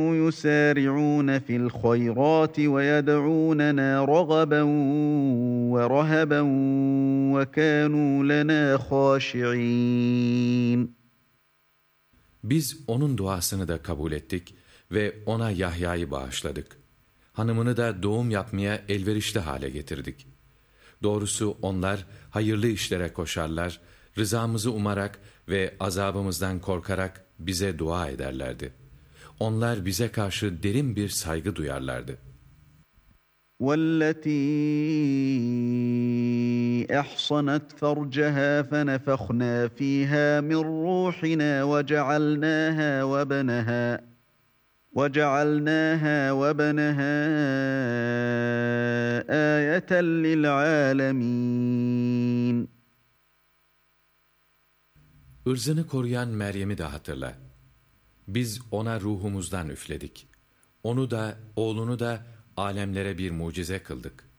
يسارعون في الخيرات ويدعوننا رغبا ورهبا وكانوا لنا خاشعين. Biz onun duasını da kabul ettik ve ona Yahya'yı bağışladık. Hanımını da doğum yapmaya elverişli hale getirdik. Doğrusu onlar hayırlı işlere koşarlar, rızamızı umarak ve azabımızdan korkarak bize dua ederlerdi. Onlar bize karşı derin bir saygı duyarlardı. وَالَّتِي أَحْصَنَتْ فَرْجَهَا فَنَفَخْنَا فِيهَا مِنْ رُوحِنَا وَجَعَلْنَاهَا وَبَنَهَا آيَةً لِلْعَالَمِينَ. Irzını koruyan Meryem'i de hatırla. Biz ona ruhumuzdan üfledik. Onu da, oğlunu da alemlere bir mucize kıldık.